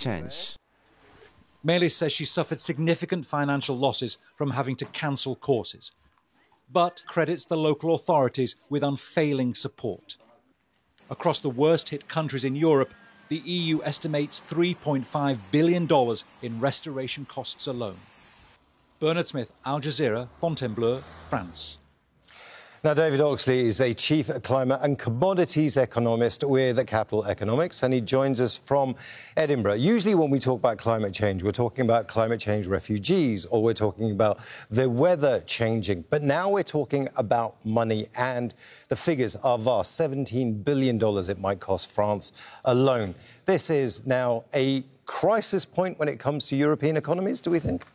change. Melis says she suffered significant financial losses from having to cancel courses, but credits the local authorities with unfailing support. Across the worst-hit countries in Europe, the EU estimates $3.5 billion in restoration costs alone. Bernard Smith, Al Jazeera, Fontainebleau, France. Now, David Oxley is a chief climate and commodities economist with Capital Economics, and he joins us from Edinburgh. Usually when we talk about climate change, we're talking about climate change refugees, or we're talking about the weather changing. But now we're talking about money, and the figures are vast. $17 billion it might cost France alone. This is now a crisis point when it comes to European economies, do we think?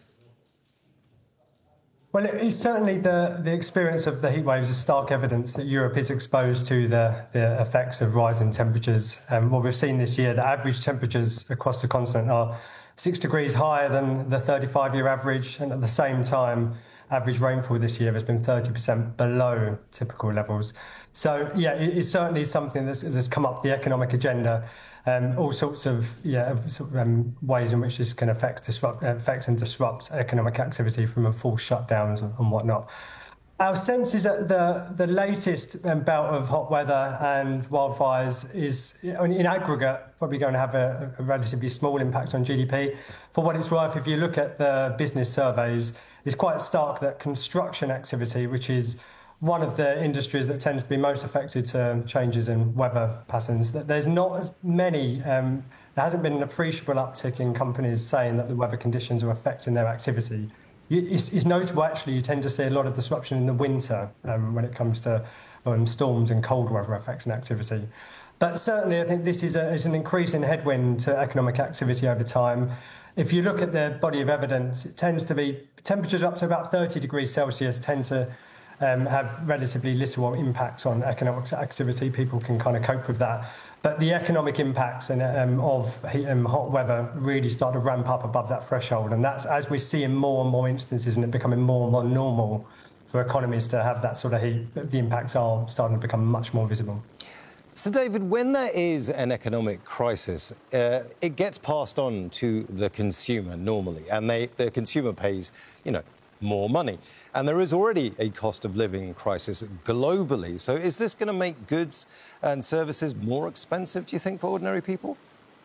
Well, it's certainly the experience of the heat waves is stark evidence that Europe is exposed to the effects of rising temperatures. What we've seen this year, the average temperatures across the continent are 6 degrees higher than the 35-year average, and at the same time, average rainfall this year has been 30% below typical levels. So, yeah, it's certainly something that's come up the economic agenda. All sorts of ways in which this can affect and disrupt economic activity from forced shutdowns and whatnot. Our sense is that the latest bout of hot weather and wildfires is, in aggregate, probably going to have a relatively small impact on GDP. For what it's worth, if you look at the business surveys, it's quite stark that construction activity, which is one of the industries that tends to be most affected to changes in weather patterns, that there's not as many, there hasn't been an appreciable uptick in companies saying that the weather conditions are affecting their activity. It's notable, actually, you tend to see a lot of disruption in the winter when it comes to storms and cold weather affecting activity. But certainly, I think this is an increasing headwind to economic activity over time. If you look at the body of evidence, it tends to be temperatures up to about 30 degrees Celsius tend to have relatively little impact on economic activity. People can kind of cope with that. But the economic impacts of heat and hot weather really start to ramp up above that threshold. And that's as we see in more and more instances and it becoming more and more normal for economies to have that sort of heat, the impacts are starting to become much more visible. So, David, when there is an economic crisis, it gets passed on to the consumer normally, and the consumer pays, more money. And there is already a cost of living crisis globally. So is this going to make goods and services more expensive, do you think, for ordinary people?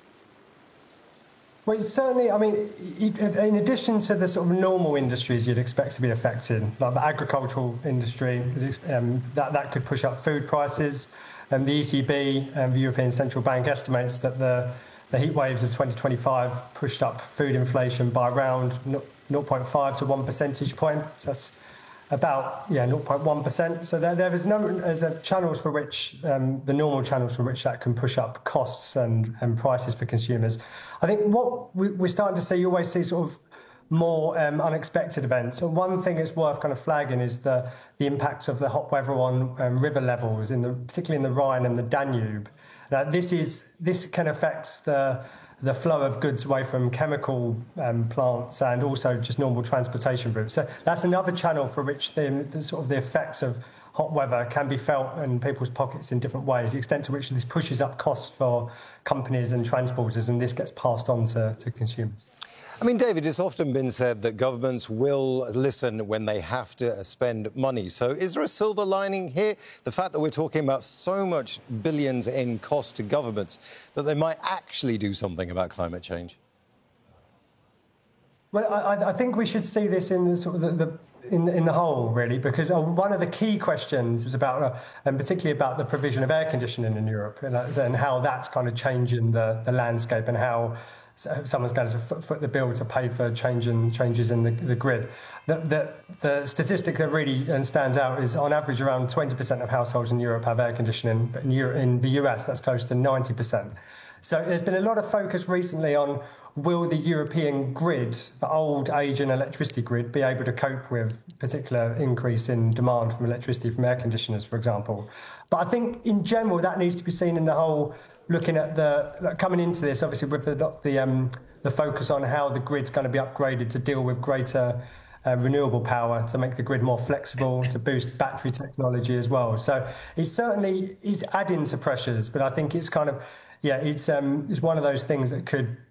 Well, certainly, in addition to the sort of normal industries you'd expect to be affected, like the agricultural industry, that could push up food prices. The ECB, the European Central Bank, estimates that the heat waves of 2025 pushed up food inflation by around 0.5 to 1 percentage point. So that's about 0.1%. So there's channels for which the normal channels for which that can push up costs and prices for consumers. I think what we're starting to see, you always see sort of more unexpected events. And one thing that's worth kind of flagging is the impact of the hot weather on river levels, particularly in the Rhine and the Danube. This can affect the flow of goods away from chemical plants and also just normal transportation routes. So that's another channel for which the effects of hot weather can be felt in people's pockets in different ways, the extent to which this pushes up costs for companies and transporters, and this gets passed on to consumers. David, it's often been said that governments will listen when they have to spend money. So is there a silver lining here? The fact that we're talking about so much billions in cost to governments that they might actually do something about climate change? Well, I think we should see this in the whole, really, because one of the key questions is about, and particularly about the provision of air conditioning in Europe, and how that's kind of changing the landscape and how someone's going to foot the bill to pay for changes in the grid. The statistic that really stands out is, on average, around 20% of households in Europe have air conditioning. But in the US, that's close to 90%. So there's been a lot of focus recently on will the European grid, the old aging electricity grid, be able to cope with particular increase in demand from electricity from air conditioners, for example. But I think in general that needs to be seen in the whole. Looking at coming into this, obviously, with the focus on how the grid's going to be upgraded to deal with greater renewable power, to make the grid more flexible, to boost battery technology as well. So it certainly is adding to pressures, but I think it's kind of, it's one of those things that could